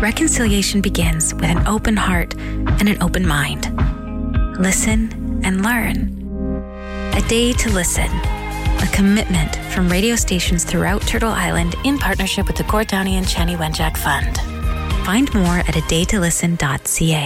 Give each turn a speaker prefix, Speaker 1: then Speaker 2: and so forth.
Speaker 1: Reconciliation begins with an open heart and an open mind. Listen and learn. A Day to Listen, a commitment from radio stations throughout Turtle Island in partnership with the Gord Downie and Chani Wenjack Fund. Find more at adaytolisten.ca.